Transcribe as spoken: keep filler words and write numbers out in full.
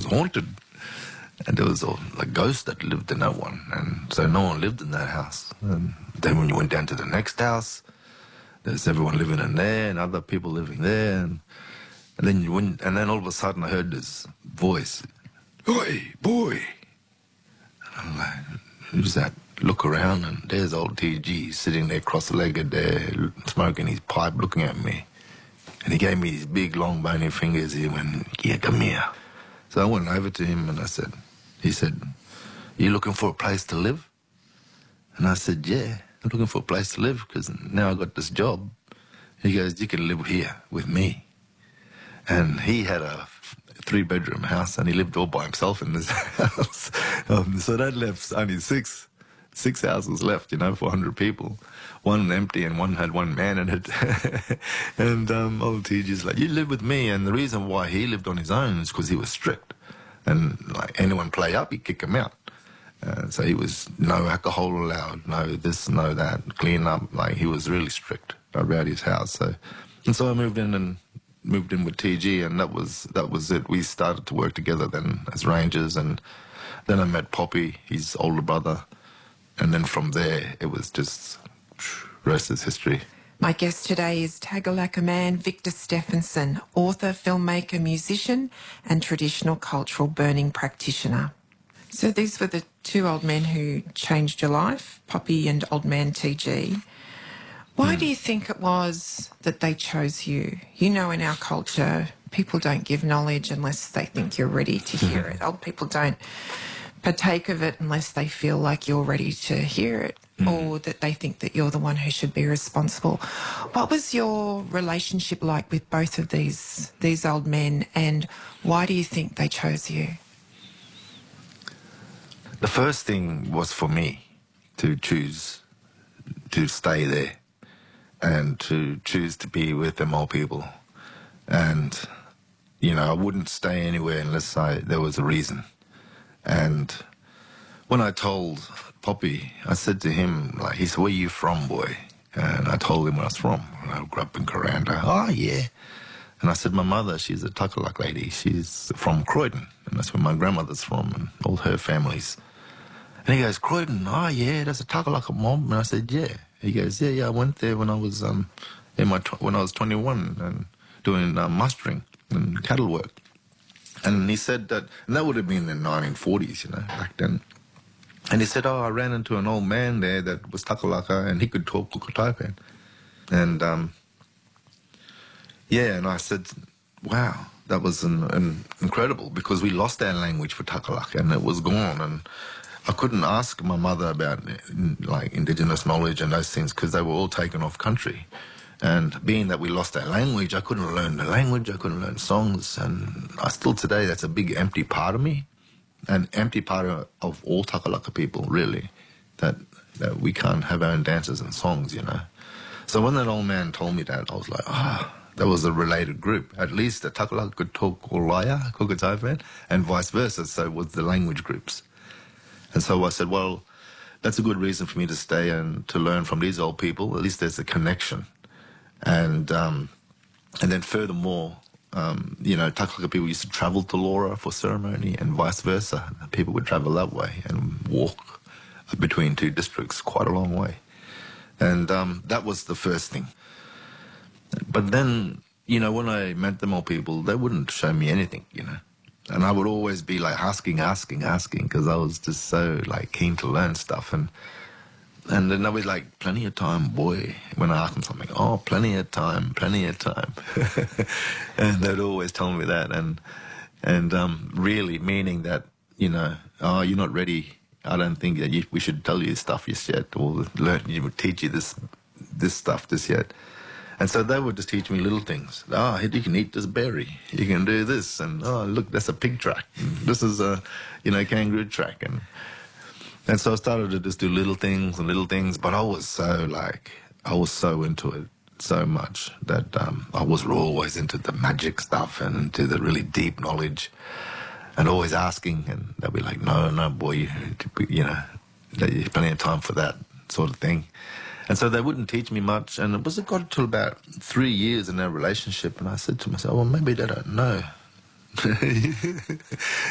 haunted. And there was a, a ghost that lived in that one. And so no one lived in that house. And then when you went down to the next house, there's everyone living in there and other people living there. And, and then you went, and then all of a sudden I heard this voice, "Oi, boy." And I'm like, who's that? Look around, and there's old T G sitting there cross-legged there, smoking his pipe, looking at me. And he gave me these big, long, bony fingers. He went, "Yeah, come here." So I went over to him and I said, he said, "You looking for a place to live?" And I said, "Yeah, I'm looking for a place to live because now I got this job." He goes, "You can live here with me." And he had a three-bedroom house and he lived all by himself in this house. Um, so that left only six. Six houses left, you know, for one hundred people. One empty and one had one man in it. And um, old T G's like, "You live with me." And the reason why he lived on his own is because he was strict. And like anyone play up, he'd kick him out. Uh, so he was no alcohol allowed, no this, no that, clean up. Like he was really strict about his house. So, and so I moved in and moved in with T G, and that was that was it. We started to work together then as Rangers, and then I met Poppy, his older brother. And then from there, it was just, rest is history. My guest today is Tagalaka man Victor Stephenson, author, filmmaker, musician and traditional cultural burning practitioner. So these were the two old men who changed your life, Poppy and old man T G. Why mm. do you think it was that they chose you? You know, in our culture, people don't give knowledge unless they think you're ready to hear it. Old people don't partake of it unless they feel like you're ready to hear it, mm. or that they think that you're the one who should be responsible. What was your relationship like with both of these these old men, and why do you think they chose you? The first thing was for me to choose to stay there and to choose to be with them old people. And, you know, I wouldn't stay anywhere unless I, there was a reason. And when I told Poppy, I said to him, like, he said, "Where are you from, boy?" And I told him where I was from. I grew up in Kuranda. "Oh, yeah." And I said, "My mother, she's a Takalak lady. She's from Croydon. And that's where my grandmother's from and all her families." And he goes, "Croydon? Oh, yeah, that's a Takalaka mob." And I said, "Yeah." He goes, "Yeah, yeah, I went there when I was um in my tw when I was twenty-one and doing um, mustering and cattle work." And he said that, and that would have been in the nineteen forties, you know, back then. And he said, "Oh, I ran into an old man there that was Takalaka and he could talk Kukutaipan." And, um, yeah, and I said, wow, that was an, an incredible, because we lost our language for Takalaka and it was gone. And I couldn't ask my mother about, like, Indigenous knowledge and those things because they were all taken off country. And being that we lost our language, I couldn't learn the language, I couldn't learn songs, and I still today, that's a big empty part of me, an empty part of, of all Takalaka people, really, that, that we can't have our own dances and songs, you know. So when that old man told me that, I was like, ah, oh, that was a related group. At least the Takalaka could talk Kolaya, Kukutaipan, and vice versa, so it was the language groups. And so I said, well, that's a good reason for me to stay and to learn from these old people. At least there's a connection. And um, and then furthermore, um, you know, Takalaka people used to travel to Laura for ceremony and vice versa. People would travel that way and walk between two districts quite a long way. And um, that was the first thing. But then, you know, when I met them old people, they wouldn't show me anything, you know. And I would always be like asking, asking, asking, because I was just so like keen to learn stuff. And And then they were like, "Plenty of time, boy." When I asked them something, "Oh, plenty of time, plenty of time." And they'd always tell me that. And and um, really meaning that, you know, "Oh, you're not ready. I don't think that you, we should tell you stuff just yet, or learn, you would teach you this this stuff just yet." And so they would just teach me little things. "Oh, you can eat this berry. You can do this. And, oh, look, that's a pig track. This is a, you know, kangaroo track." And And so I started to just do little things and little things, but I was so like, I was so into it so much that um, I was always into the magic stuff and into the really deep knowledge and always asking, and they'll be like, "No, no, boy, you, you know, there's plenty of time for that sort of thing." And so they wouldn't teach me much, and it was, it got to about three years in our relationship, and I said to myself, well, maybe they don't know.